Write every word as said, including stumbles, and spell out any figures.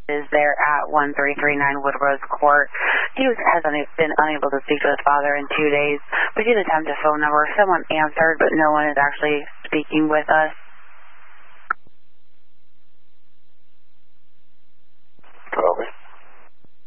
is there at one three three nine Woodrose Court. He was, has una- been unable to speak to his father in two days. We did attempt a phone number. Someone answered, but no one is actually speaking with us.